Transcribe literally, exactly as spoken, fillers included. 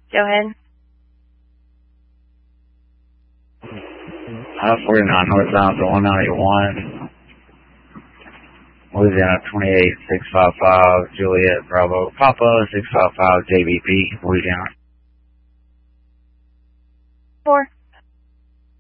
Go ahead. Uh, forty-nine northbound to one ninety-one. Louisiana twenty-eight six five five, Juliet Bravo Papa six five five J B P, Louisiana. Four.